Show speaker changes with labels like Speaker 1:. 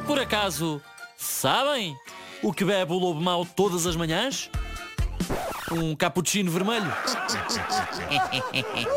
Speaker 1: Por acaso, sabem o que bebe o lobo mau todas as manhãs? Um cappuccino vermelho.